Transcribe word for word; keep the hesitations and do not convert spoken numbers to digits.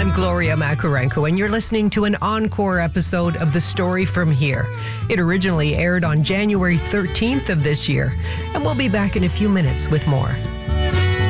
I'm Gloria Makarenko, and you're listening to an encore episode of The Story From Here. It originally aired on January thirteenth of this year, and we'll be back in a few minutes with more.